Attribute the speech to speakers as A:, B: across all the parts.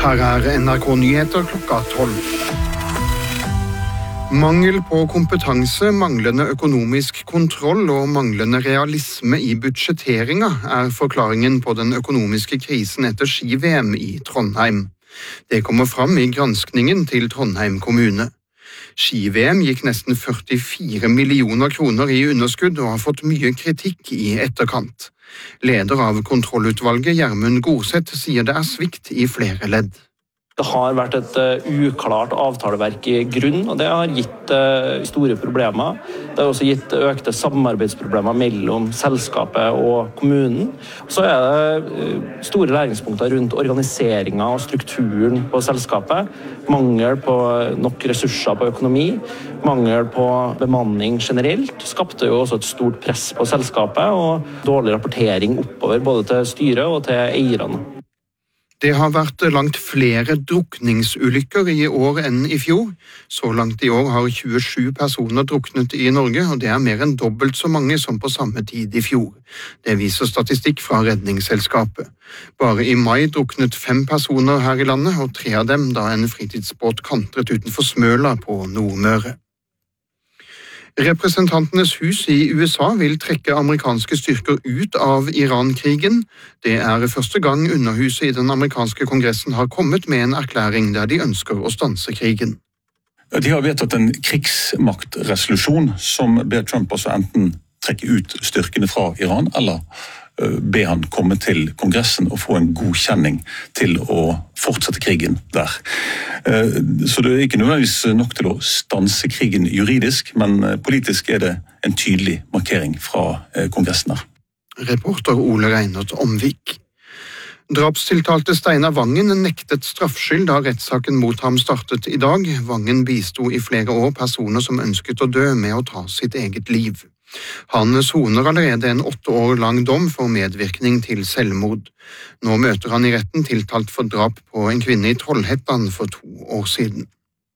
A: Her NRK Nyheter klokka 12. Mangel på kompetanse, manglende økonomisk kontroll og manglende realisme i budsjetteringa forklaringen på den økonomiske krisen etter ski-VM i Trondheim. Det kommer fram i granskningen til Trondheim kommune. Ski-VM gikk nesten 44 millioner kroner i underskudd og har fått mye kritikk i etterkant. Leder av kontrollutvalget, Gjermund Gorseth, sier det svikt i flere ledd.
B: Det har vært et uklart avtaleverk i grunn, og det har gitt store problemer. Det har også gitt økte samarbeidsproblemer mellom selskapet og kommunen. Så det store læringspunkter rundt organiseringen og strukturen på selskapet. Mangel på nok ressurser på økonomi, mangel på bemanning generelt, skapte jo også et stort press på selskapet, og dårlig rapportering oppover både til styret og til eierne.
A: Det har vært langt flere drukningsulykker i år enn i fjor. Så langt i år har 27 personer druknet i Norge, og det mer enn dobbelt så mange som på samme tid i fjor. Det viser statistikk fra Redningsselskapet. Bare i mai druknet 5 personer her i landet, og 3 av dem da en fritidsbåt kantret utenfor Smøla på Nordmøre. Representantenes hus i USA vil trekke amerikanske styrker ut av Iran-krigen. Det første gang underhuset i den amerikanske kongressen har kommet med en erklæring der de ønsker å stanse krigen.
C: De har vedtatt en krigsmaktresolusjon som ber Trump også enten trekke ut styrkene fra Iran, eller be han komme til kongressen og få en godkjenning til å fortsette krigen der. Så det ikke nødvendigvis nok til å stanse krigen juridisk, men politisk det en tydelig markering fra kongressen her.
A: Reporter Ole Reinert Omvik. Drapstiltalte Steinar Vangen nektet straffskyld da rettssaken mot ham startet i dag. Vangen bisto i flere år personer som ønsket å dø med å ta sitt eget liv. Han soner allerede en 8 år lang dom for medvirkning til selvmord. Nå møter han i retten tiltalt for drap på en kvinne i Trollhättan for 2 år siden.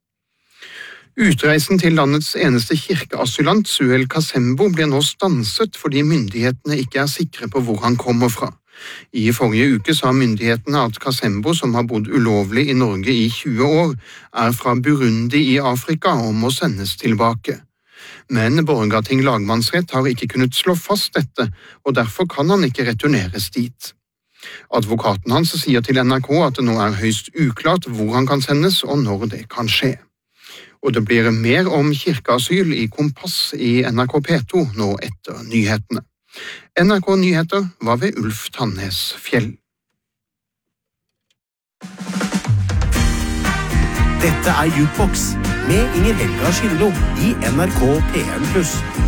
A: Utreisen til landets eneste kirkeasylant, Suel Kasembo, blir nå stanset fordi myndighetene ikke sikre på hvor han kommer fra. I forrige uke sa myndighetene at Kasembo, som har bodd ulovlig i Norge i 20 år, fra Burundi i Afrika og må sendes tilbake. Men Borgarting lagmannsrett har ikke kunnet slå fast dette, og derfor kan han ikke returneres dit. Advokaten hans sier til NRK at det nå høyst uklart hvor han kan sendes og når det kan skje. Og det blir mer om kirkeasyl i Kompass i NRK P2 nå etter nyhetene. NRK Nyheter var ved Ulf Tannes Fjell.
D: Dette Jukebox med Inger Helga Skindlo i NRK P1+.